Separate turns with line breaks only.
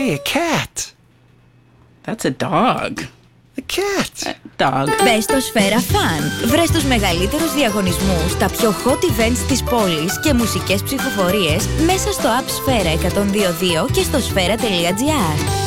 Hey, a cat.
That's a dog.
A cat.
Dog.
Μπες στο Σφαίρα Fun. Βρες τους μεγαλύτερους διαγωνισμούς, τα πιο hot events της πόλης και μουσικές ψηφοφορίες μέσα στο app Σφαίρα 102.2 και στο σφαίρα.gr.